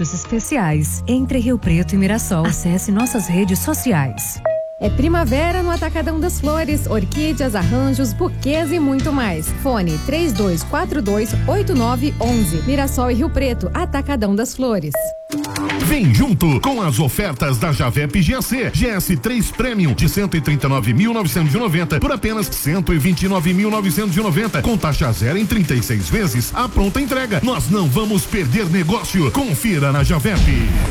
produtos especiais. Entre Rio Preto e Mirassol. Acesse nossas redes sociais. É primavera no Atacadão das Flores, orquídeas, arranjos, buquês e muito mais. Fone 3242-8911. Mirassol e Rio Preto, Atacadão das Flores. Vem junto com as ofertas da Javep GAC. GS3 Premium de 139.990 por apenas 129.990 com taxa zero em 36 vezes. A pronta entrega. Nós não vamos perder negócio. Confira na Javep.